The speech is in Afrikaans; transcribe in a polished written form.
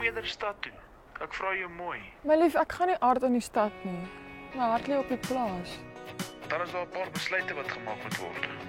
eerder stad toe. Ek vra jou mooi. My lief, ek gaan nie aard in die stad nie. My hart lê op die plaas. Dan is daar 'n paar besluite wat gemaak moet word.